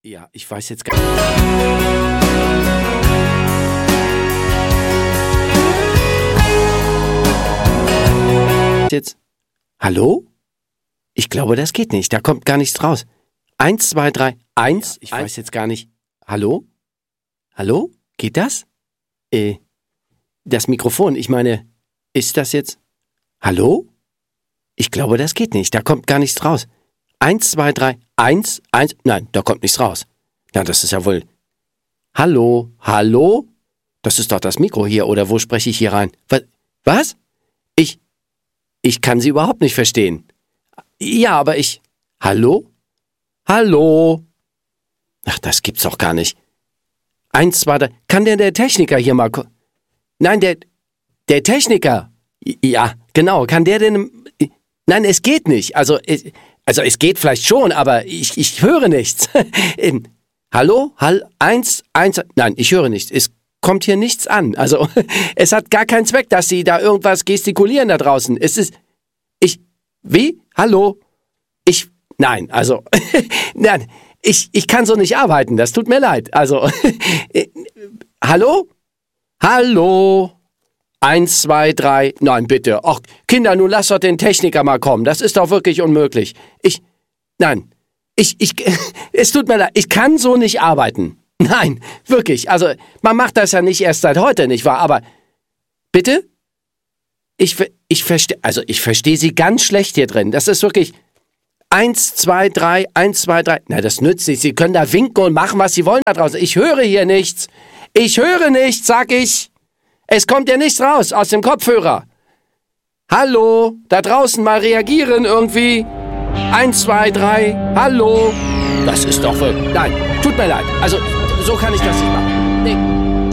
Ja, ich weiß jetzt gar nicht. Jetzt. Hallo? Ich glaube, das geht nicht. Da kommt gar nichts raus. 1, 2, 3, 1. Ja, ich weiß jetzt gar nicht. Hallo? Hallo? Geht das? Das Mikrofon, ich meine, ist das jetzt? Hallo? Ich glaube, das geht nicht. Da kommt gar nichts raus. 1, 2, 3, 1, 1. Nein, da kommt nichts raus. Na, das ist ja wohl. Hallo? Hallo? Das ist doch das Mikro hier, oder wo spreche ich hier rein? Was? Ich kann Sie überhaupt nicht verstehen. Ja, aber ich... Hallo? Hallo? Ach, das gibt's doch gar nicht. 1, 2, 3... Kann der Techniker hier mal... Nein, der Techniker... Ja, genau. Kann der denn... Nein, es geht nicht. Also es geht vielleicht schon, aber ich höre nichts. Hallo? 1, 1... Nein, ich höre nichts. Es kommt hier nichts an. Also, es hat gar keinen Zweck, dass Sie da irgendwas gestikulieren da draußen. Es ist... Wie? Hallo? Nein, also... Nein, ich kann so nicht arbeiten. Das tut mir leid. Also... Hallo? Hallo? 1, 2, 3... Nein, bitte. Ach, Kinder, nun lass doch den Techniker mal kommen. Das ist doch wirklich unmöglich. Nein. Es tut mir leid. Ich kann so nicht arbeiten. Nein, wirklich. Also, man macht das ja nicht erst seit heute, nicht wahr? Aber, bitte? Ich verstehe Sie ganz schlecht hier drin. Das ist wirklich 1, 2, 3, 1, 2, 3. Na, das nützt nicht. Sie können da winken und machen, was Sie wollen da draußen. Ich höre hier nichts. Ich höre nichts, sag ich. Es kommt ja nichts raus aus dem Kopfhörer. Hallo, da draußen mal reagieren irgendwie. 1, 2, 3, hallo. Das ist doch wirklich... Nein, tut mir leid. Also, so kann ich das nicht machen. Nee.